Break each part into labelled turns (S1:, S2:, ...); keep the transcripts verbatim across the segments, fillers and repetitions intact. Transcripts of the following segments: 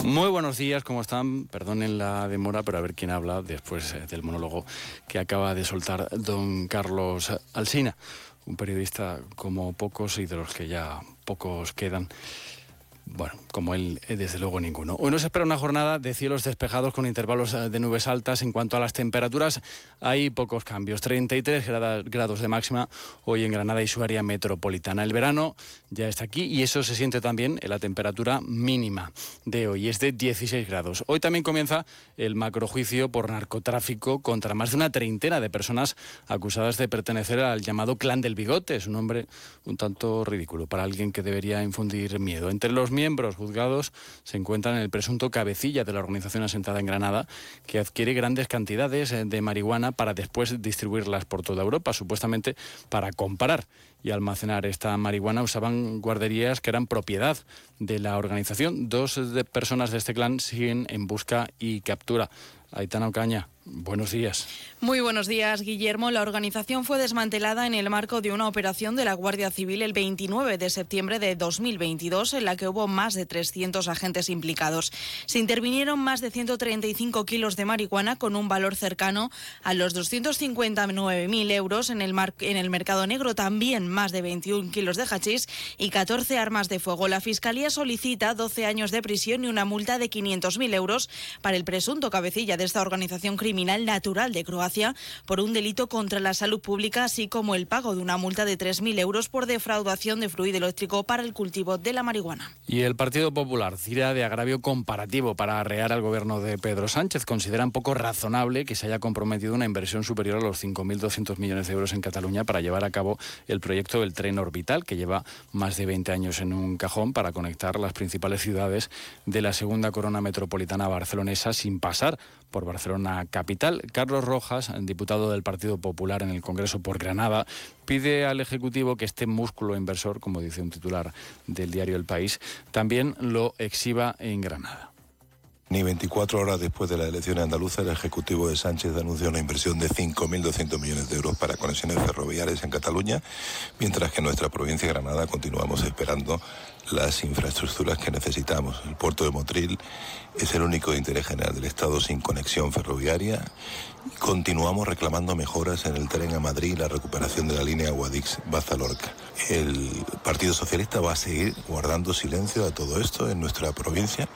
S1: Muy buenos días, ¿cómo están? Perdonen la demora, pero a ver quién habla después del monólogo que acaba de soltar don Carlos Alsina, un periodista como pocos y de los que ya pocos quedan. Bueno, como él, desde luego ninguno. Hoy nos espera una jornada de cielos despejados con intervalos de nubes altas. En cuanto a las temperaturas, hay pocos cambios. treinta y tres grados de máxima hoy en Granada y su área metropolitana. El verano ya está aquí y eso se siente también en la temperatura mínima de hoy. Es de dieciséis grados. Hoy también comienza el macrojuicio por narcotráfico contra más de una treintena de personas acusadas de pertenecer al llamado Clan del Bigote. Es un nombre un tanto ridículo para alguien que debería infundir miedo. Entre los miembros juzgados se encuentran el presunto cabecilla de la organización asentada en Granada, que adquiere grandes cantidades de marihuana para después distribuirlas por toda Europa. Supuestamente para comprar y almacenar esta marihuana usaban guarderías que eran propiedad de la organización. Dos de personas de este clan siguen en busca y captura. Aitana Ocaña, buenos días.
S2: Muy buenos días, Guillermo. La organización fue desmantelada en el marco de una operación de la Guardia Civil el veintinueve de septiembre de dos mil veintidós, en la que hubo más de trescientos agentes implicados. Se intervinieron más de ciento treinta y cinco kilos de marihuana con un valor cercano a los doscientos cincuenta y nueve mil euros en el, mar- en el mercado negro, también más de veintiún kilos de hachís y catorce armas de fuego. La Fiscalía solicita doce años de prisión y una multa de quinientos mil euros para el presunto cabecilla de esta organización criminal natural de Croacia por un delito contra la salud pública, así como el pago de una multa de tres mil euros por defraudación de fluido eléctrico para el cultivo de la marihuana.
S1: Y el Partido Popular tira de agravio comparativo para arrear al gobierno de Pedro Sánchez. Consideran poco razonable que se haya comprometido una inversión superior a los cinco mil doscientos millones de euros en Cataluña para llevar a cabo el proyecto del tren orbital, que lleva más de veinte años en un cajón para conectar las principales ciudades de la segunda corona metropolitana barcelonesa sin pasar por Barcelona capital. Carlos Rojas, diputado del Partido Popular en el Congreso por Granada, pide al Ejecutivo que este músculo inversor, como dice un titular del diario El País, también lo exhiba en Granada.
S3: Ni veinticuatro horas después de las elecciones andaluzas, el Ejecutivo de Sánchez anunció una inversión de cinco mil doscientos millones de euros para conexiones ferroviarias en Cataluña, mientras que en nuestra provincia de Granada continuamos esperando las infraestructuras que necesitamos. El puerto de Motril es el único de interés general del Estado sin conexión ferroviaria. Continuamos reclamando mejoras en el tren a Madrid y la recuperación de la línea Guadix-Baza-Lorca. El Partido Socialista va a seguir guardando silencio a todo esto en nuestra provincia.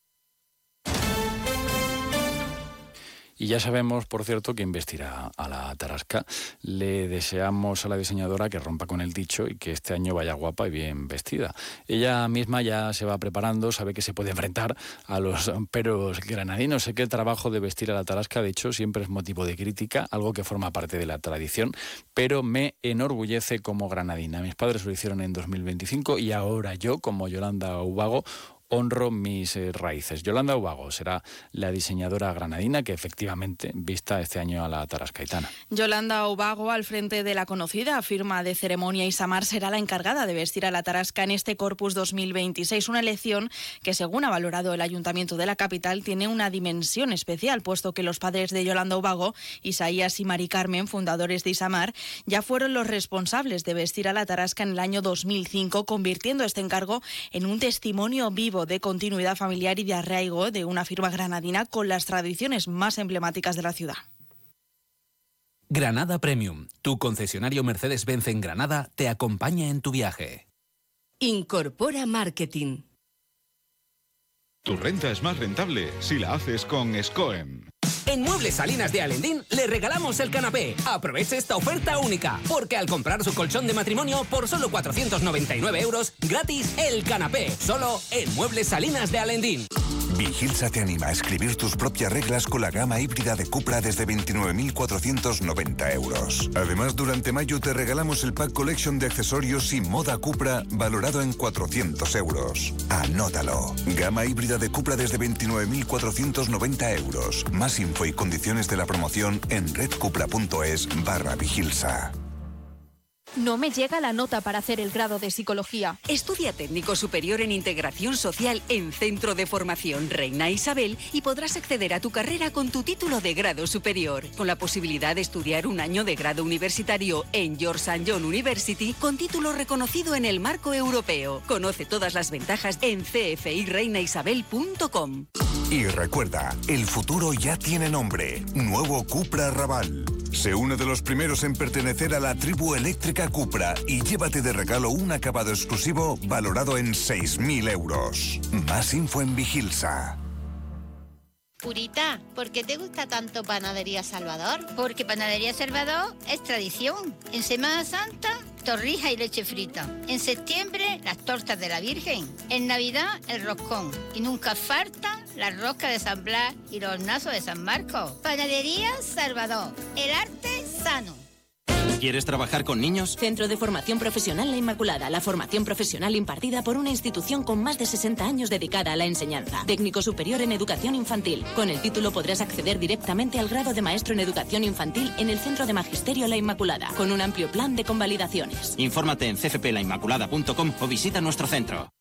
S1: Y ya sabemos, por cierto, quién vestirá a la Tarasca. Le deseamos a la diseñadora que rompa con el dicho y que este año vaya guapa y bien vestida. Ella misma ya se va preparando, sabe que se puede enfrentar a los peros granadinos. Sé que el trabajo de vestir a la Tarasca, de hecho, siempre es motivo de crítica, algo que forma parte de la tradición, pero me enorgullece como granadina. Mis padres lo hicieron en dos mil veinticinco y ahora yo, como Yolanda Ubago, honro mis eh, raíces. Yolanda Ubago será la diseñadora granadina que efectivamente vista este año a la Tarasca. Aitana.
S2: Yolanda Ubago, al frente de la conocida firma de ceremonia Isamar, será la encargada de vestir a la Tarasca en este Corpus dos mil veintiséis, una elección que, según ha valorado el Ayuntamiento de la capital, tiene una dimensión especial, puesto que los padres de Yolanda Ubago, Isaías y Mari Carmen, fundadores de Isamar, ya fueron los responsables de vestir a la Tarasca en el año dos mil cinco, convirtiendo este encargo en un testimonio vivo de continuidad familiar y de arraigo de una firma granadina con las tradiciones más emblemáticas de la ciudad.
S4: Granada Premium, tu concesionario Mercedes-Benz en Granada, te acompaña en tu viaje.
S5: Incorpora Marketing.
S6: Tu renta es más rentable si la haces con Scoem.
S4: En Muebles Salinas de Alendín le regalamos el canapé. Aproveche esta oferta única, porque al comprar su colchón de matrimonio por solo cuatrocientos noventa y nueve euros, gratis el canapé. Solo en Muebles Salinas de Alendín.
S7: Vigilsa te anima a escribir tus propias reglas con la gama híbrida de Cupra desde veintinueve mil cuatrocientos noventa euros. Además, durante mayo te regalamos el Pack Collection de accesorios y moda Cupra valorado en cuatrocientos euros. Anótalo. Gama híbrida de Cupra desde veintinueve mil cuatrocientos noventa euros. Más info y condiciones de la promoción en redcupra.es barra Vigilsa.
S8: No me llega la nota para hacer el grado de psicología.
S5: Estudia técnico superior en integración social en Centro de Formación Reina Isabel y podrás acceder a tu carrera con tu título de grado superior, con la posibilidad de estudiar un año de grado universitario en George Saint John University con título reconocido en el marco europeo. Conoce todas las ventajas en c f i reina isabel punto com.
S7: Y recuerda, el futuro ya tiene nombre. Nuevo Cupra Raval. Sé uno de los primeros en pertenecer a la tribu eléctrica Cupra y llévate de regalo un acabado exclusivo valorado en seis mil euros. Más info en Vigilsa.
S9: Purita, ¿por qué te gusta tanto Panadería Salvador? Porque Panadería Salvador es tradición. En Semana Santa, torrija y leche frita. En septiembre, las tortas de la Virgen. En Navidad, el roscón. Y nunca falta la rosca de San Blas y los hornazos de San Marcos. Panadería Salvador, el arte sano.
S10: ¿Quieres trabajar con niños?
S11: Centro de Formación Profesional La Inmaculada. La formación profesional impartida por una institución con más de sesenta años dedicada a la enseñanza. Técnico superior en educación infantil. Con el título podrás acceder directamente al grado de maestro en educación infantil en el Centro de Magisterio La Inmaculada, con un amplio plan de convalidaciones.
S10: Infórmate en c f p la inmaculada punto com o visita nuestro centro.